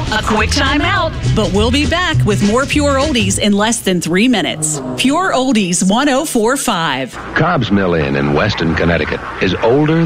A quick time out. But we'll be back with more Pure Oldies in less than 3 minutes. Pure Oldies 104.5. Cobb's Mill Inn in Weston, Connecticut is older